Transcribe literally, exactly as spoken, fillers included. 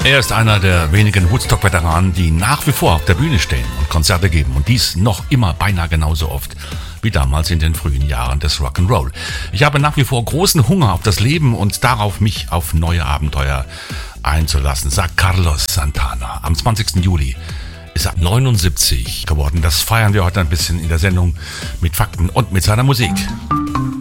Er ist einer der wenigen Woodstock-Veteranen, die nach wie vor auf der Bühne stehen und Konzerte geben. Und dies noch immer beinahe genauso oft wie damals in den frühen Jahren des Rock'n'Roll. Ich habe nach wie vor großen Hunger auf das Leben und darauf, mich auf neue Abenteuer einzulassen, sagt Carlos Santana. Am zwanzigsten Juli ist er neunundsiebzig geworden. Das feiern wir heute ein bisschen in der Sendung mit Fakten und mit seiner Musik.